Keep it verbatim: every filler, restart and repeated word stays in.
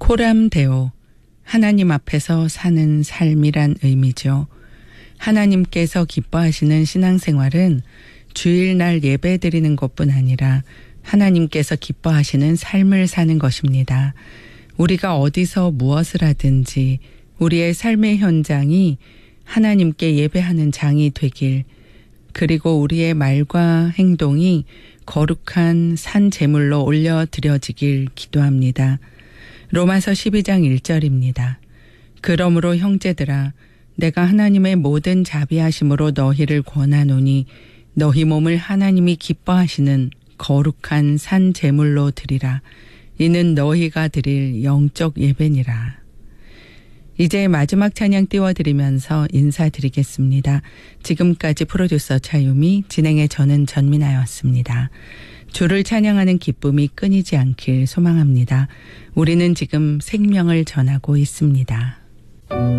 코람데오, 하나님 앞에서 사는 삶이란 의미죠. 하나님께서 기뻐하시는 신앙생활은 주일날 예배 드리는 것뿐 아니라 하나님께서 기뻐하시는 삶을 사는 것입니다. 우리가 어디서 무엇을 하든지 우리의 삶의 현장이 하나님께 예배하는 장이 되길, 그리고 우리의 말과 행동이 거룩한 산 제물로 올려드려지길 기도합니다. 로마서 십이 장 일 절입니다. 그러므로 형제들아, 내가 하나님의 모든 자비하심으로 너희를 권하노니 너희 몸을 하나님이 기뻐하시는 거룩한 산 제물로 드리라. 이는 너희가 드릴 영적 예배니라. 이제 마지막 찬양 띄워드리면서 인사드리겠습니다. 지금까지 프로듀서 차유미, 진행의 저는 전민아였습니다. 주를 찬양하는 기쁨이 끊이지 않길 소망합니다. 우리는 지금 생명을 전하고 있습니다.